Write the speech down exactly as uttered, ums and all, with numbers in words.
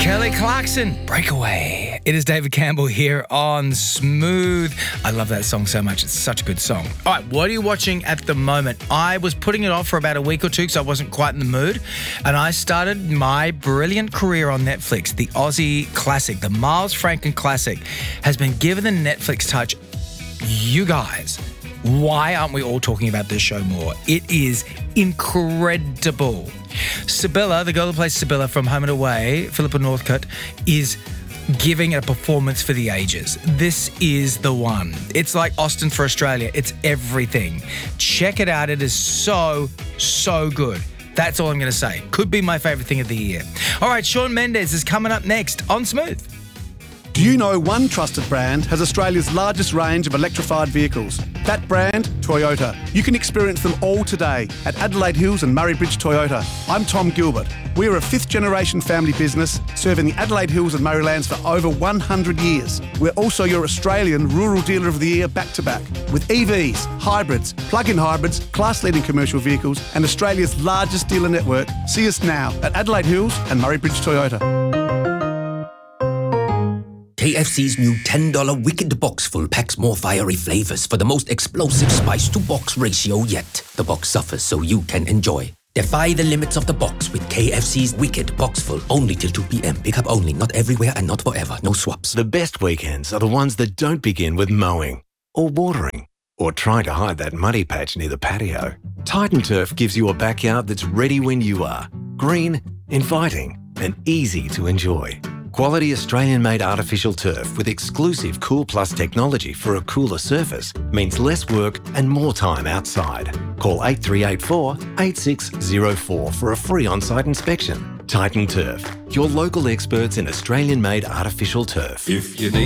Kelly Clarkson, Breakaway. It is David Campbell here on Smooth. I love that song so much. It's such a good song. All right, what are you watching at the moment? I was putting it off for about a week or two because I wasn't quite in the mood. And I started my brilliant career on Netflix. The Aussie classic, the Miles Franken classic, has been given the Netflix touch. You guys, why aren't we all talking about this show more? It is incredible. Sibylla, the girl who plays Sibylla from Home and Away, Philippa Northcote, is giving a performance for the ages. This is the one. It's like Austin for Australia. It's everything. Check it out. It is so, so good. That's all I'm going to say. Could be my favourite thing of the year. All right, Shawn Mendes is coming up next on Smooth. Do you know one trusted brand has Australia's largest range of electrified vehicles? That brand, Toyota. You can experience them all today at Adelaide Hills and Murray Bridge Toyota. I'm Tom Gilbert. We are a fifth-generation family business serving the Adelaide Hills and Murraylands for over one hundred years. We're also your Australian Rural Dealer of the Year back-to-back with E Vs, hybrids, plug-in hybrids, class-leading commercial vehicles and Australia's largest dealer network. See us now at Adelaide Hills and Murray Bridge Toyota. K F C's new ten dollar Wicked Box full packs more fiery flavors for the most explosive spice-to-box ratio yet. The box suffers so you can enjoy. Defy the limits of the box with K F C's Wicked Box full. Only till two p.m. Pick up only, not everywhere and not forever. No swaps. The best weekends are the ones that don't begin with mowing or watering or trying to hide that muddy patch near the patio. Titan Turf gives you a backyard that's ready when you are. Green, inviting and easy to enjoy. Quality Australian-made artificial turf with exclusive Cool Plus technology for a cooler surface means less work and more time outside. Call eight three eight four, eight six zero four for a free on-site inspection. Titan Turf, your local experts in Australian-made artificial turf. If you need